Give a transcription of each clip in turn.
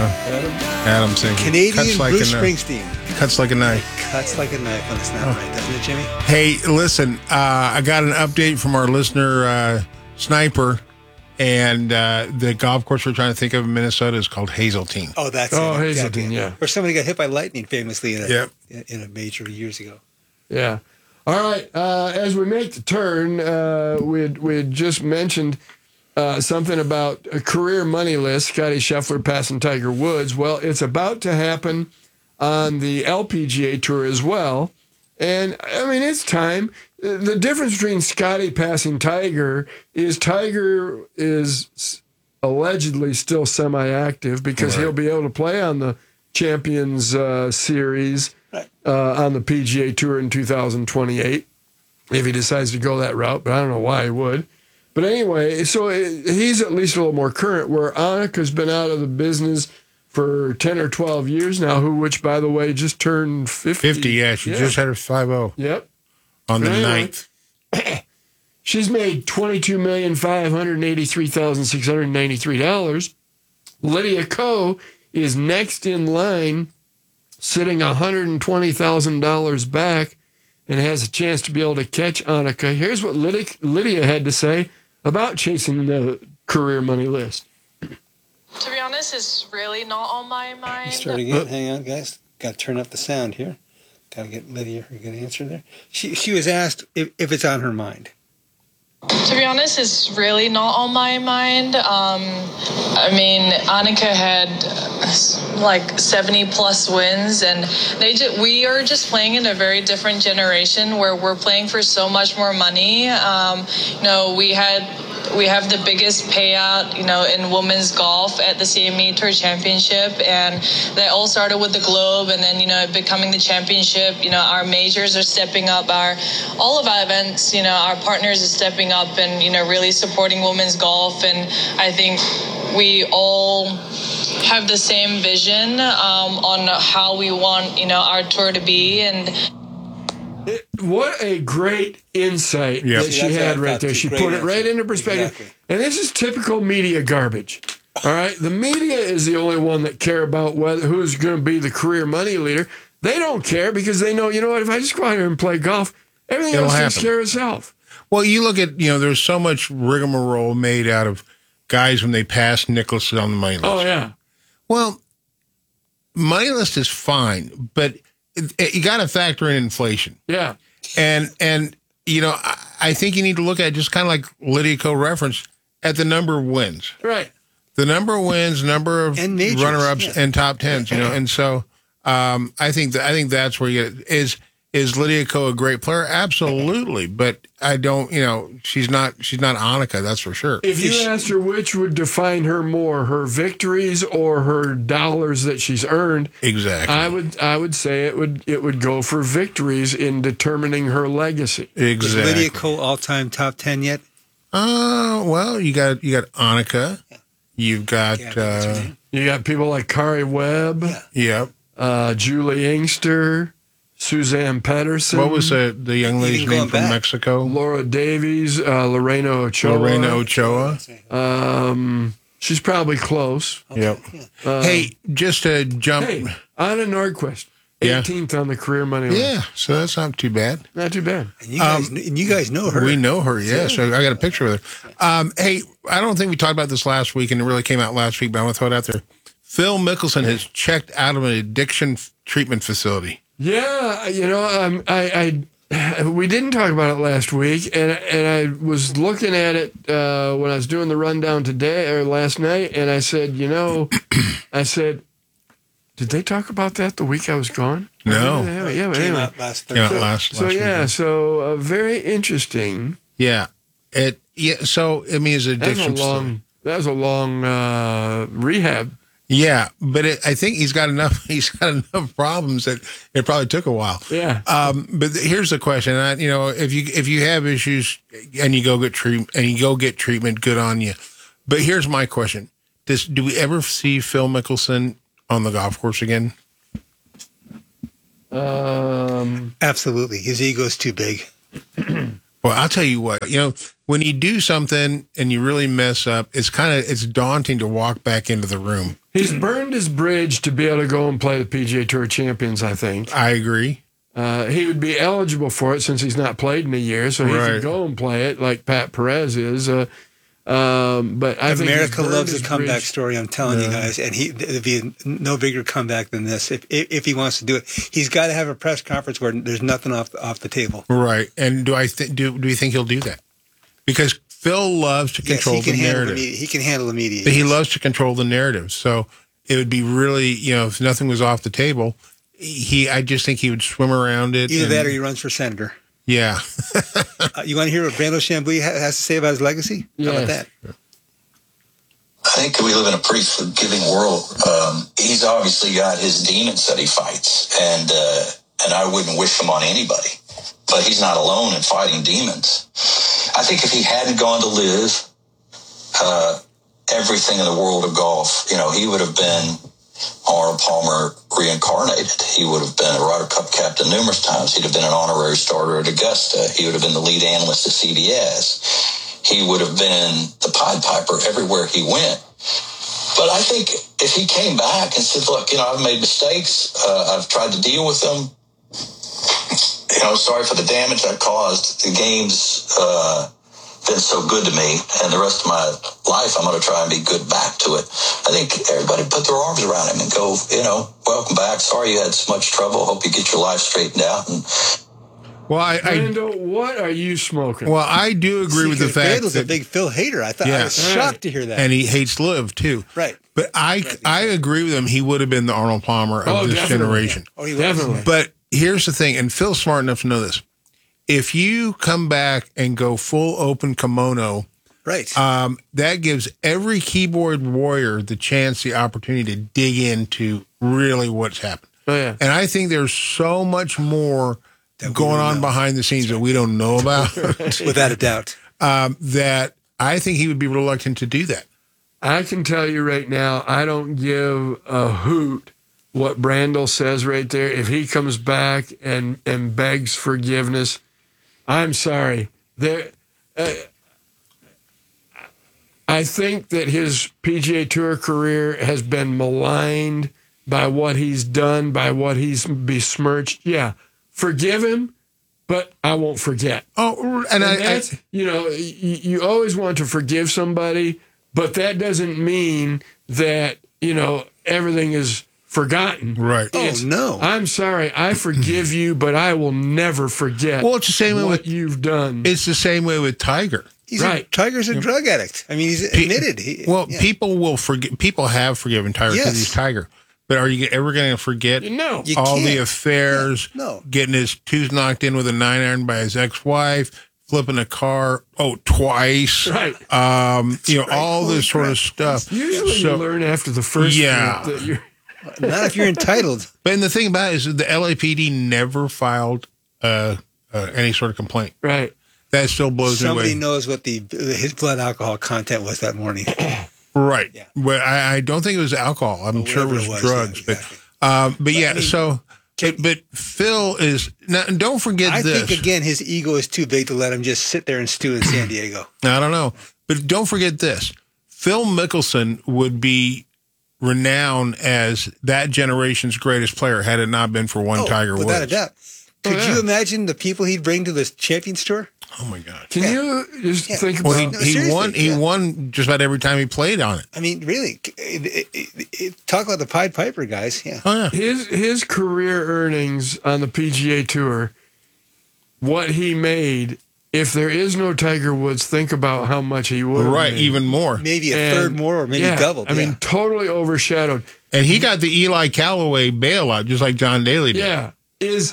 Adam singing. Canadian Bruce Springsteen. Cuts like a knife. Cuts like a knife on the snap, right, doesn't it, Jimmy? Hey, listen, I got an update from our listener, Sniper, and the golf course we're trying to think of in Minnesota is called Hazeltine. Oh, that's Hazeltine, yeah. Where somebody got hit by lightning famously in a major years ago. Yeah. All right. As we make the turn, we'd just mentioned something about a career money list, Scotty Scheffler passing Tiger Woods. Well, it's about to happen on the LPGA Tour as well. And, I mean, it's time. The difference between Scotty passing Tiger is allegedly still semi-active because he'll be able to play on the Champions Series on the PGA Tour in 2028 if he decides to go that route, but I don't know why he would. But anyway, so he's at least a little more current, where Annika's been out of the business for 10 or 12 years now, which, by the way, just turned 50. 50, yeah. She just had her 5-0. Yep. On the 9th. She's made $22,583,693. Lydia Ko is next in line, sitting $120,000 back, and has a chance to be able to catch Annika. Here's what Lydia had to say about chasing the career money list. To be honest, it's really not on my mind. Start again. Hang on, guys. Got to turn up the sound here. Got to get Lydia a good answer there. She was asked if it's on her mind. To be honest, it's really not on my mind. I mean, Annika had like 70 plus wins, and we are just playing in a very different generation where we're playing for so much more money. We have the biggest payout, in women's golf at the CME Tour Championship, and they all started with the Globe, and then, becoming the championship. Our majors are stepping up. All of our events, our partners are stepping up and, really supporting women's golf, and I think we all have the same vision on how we want, our tour to be, and. What a great insight that she had right there. She put it right into perspective. Exactly. And this is typical media garbage. All right? The media is the only one that care about who's going to be the career money leader. They don't care because they know, what, if I just go out here and play golf, everything else takes care of itself. Well, you look at, there's so much rigmarole made out of guys when they pass Nicklaus on the money list. Oh, yeah. Well, money list is fine, but you got to factor in inflation. Yeah. And I think you need to look at, just kind of like Lydia Ko referenced, at the number of wins. Right. The number of wins, number of runner-ups and top tens, And so I think that's where you get it. Is Lydia Ko a great player? Absolutely. But I don't, she's not Annika, that's for sure. If you asked her which would define her more, her victories or her dollars that she's earned, exactly, I would say it would go for victories in determining her legacy. Exactly. Is Lydia Ko all-time top 10 yet? Well, you got Annika. You've got you got people like Kari Webb. Yep. Julie Inkster. Suzanne Pedersen. What was the young lady's name from Mexico? Laura Davies, Lorena Ochoa. She's probably close. Okay. Yep. Hey, just to jump. Hey, Anna Nordquist, 18th on the career money list. Yeah, so that's not too bad. Not too bad. And you guys know her. We know her, yeah. So I got a picture with her. Hey, I don't think we talked about this last week, and it really came out last week, but I want to throw it out there. Phil Mickelson has checked out of an addiction treatment facility. Yeah, we didn't talk about it last week, and I was looking at it when I was doing the rundown today or last night, and I said, did they talk about that the week I was gone? No. Yeah, but anyway. Last Thursday. So very interesting. Yeah. So, I mean, it's addiction. That was a long rehab. Yeah, but I think he's got enough problems that it probably took a while. Yeah. But here's the question: if you have issues and you go get treatment, good on you. But here's my question: do we ever see Phil Mickelson on the golf course again? Absolutely. His ego's too big. Well, I'll tell you what, when you do something and you really mess up, it's daunting to walk back into the room. He's burned his bridge to be able to go and play the PGA Tour Champions, I think. I agree. He would be eligible for it since he's not played in a year, so he could go and play it like Pat Perez is. But I think America loves a comeback story. I'm telling you guys, and there'd be no bigger comeback than this if he wants to do it. He's got to have a press conference where there's nothing off the table. Right. And do you think he'll do that? Because Phil loves to control the narrative. He can handle the media. But he loves to control the narrative. So it would be really, if nothing was off the table, I just think he would swim around it. Either that or he runs for senator. Yeah. You want to hear what Brandel Chambly has to say about his legacy? How about that? I think we live in a pretty forgiving world. He's obviously got his demons that he fights, and I wouldn't wish them on anybody. But he's not alone in fighting demons. I think if he hadn't gone to live everything in the world of golf, he would have been Arnold Palmer reincarnated. He would have been a Ryder Cup captain numerous times. He'd have been an honorary starter at Augusta. He would have been the lead analyst at CBS. He would have been the Pied Piper everywhere he went. But I think if he came back and said, look, I've made mistakes. I've tried to deal with them. Sorry for the damage I caused. The game's been so good to me, and the rest of my life I'm going to try and be good back to it. I think everybody put their arms around him and go, welcome back. Sorry you had so much trouble. Hope you get your life straightened out. And Brando, what are you smoking? Well, I do agree with the fact Brandel's a big Phil hater. I was shocked to hear that. And he hates Liv, too. Right. But I agree with him. He would have been the Arnold Palmer of this generation. Oh, he definitely. But here's the thing, and Phil's smart enough to know this. If you come back and go full open kimono, right, that gives every keyboard warrior the opportunity to dig into really what's happened. Oh, yeah. And I think there's so much more going on behind the scenes that we don't know about. Without a doubt. That I think he would be reluctant to do that. I can tell you right now, I don't give a hoot what Brandel says right there. If he comes back and begs forgiveness, I'm sorry. I think that his PGA Tour career has been maligned by what he's done, by what he's besmirched. Yeah, forgive him, but I won't forget. Oh, you always want to forgive somebody, but that doesn't mean that, everything is forgotten. Right. No. I'm sorry. I forgive you, but I will never forget it's the same way what you've done. It's the same way with Tiger. Tiger's a drug addict. I mean, he's admitted. People will forget. People have forgiven Tiger because he's Tiger. But are you ever going to forget all the affairs, getting his tooth knocked in with a 9-iron by his ex-wife, flipping a car, twice, right? All this sort of stuff. Usually you learn after the first that you're... Not if you're entitled. But the thing about it is the LAPD never filed any sort of complaint. Right. That still blows me away. Somebody knows what his blood alcohol content was that morning. Right. Yeah. Well, I don't think it was alcohol. I'm sure it was drugs. Yeah, exactly. But Phil is now. Don't forget this. I think again, his ego is too big to let him just sit there and stew in San Diego. I don't know, but don't forget this. Phil Mickelson would be renowned as that generation's greatest player had it not been for Tiger Woods. Without a doubt. Could you imagine the people he'd bring to the Champions Tour? Oh my God! Can you just think about? Well, he won just about every time he played on it. I mean, really, talk about the Pied Piper guys. Yeah. Oh yeah. His career earnings on the PGA Tour, what he made. If there is no Tiger Woods, think about how much he would. Right, even more. Maybe a third more, or maybe doubled. I mean, totally overshadowed. And he got the Eli Callaway bailout, just like John Daly did. Yeah. Is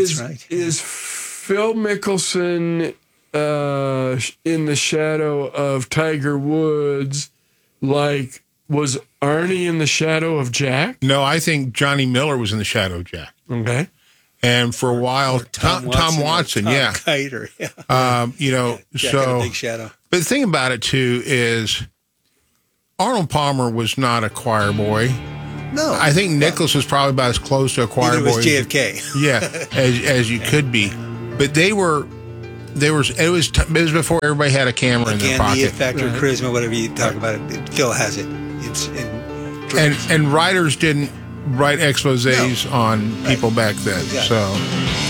Phil Mickelson in the shadow of Tiger Woods like was Arnie in the shadow of Jack? No, I think Johnny Miller was in the shadow of Jack. Okay. And for a while, Tom Watson, Tom Kiter, Jack had a big shadow. But the thing about it, too, is Arnold Palmer was not a choir boy. No. I think Nicklaus was probably about as close to a choir boy. Was JFK. As you could be. But they were It was before everybody had a camera in their pocket. Again, the factor, charisma, whatever you talk about it, Phil has it. And writers didn't write exposés on people back then. Exactly. So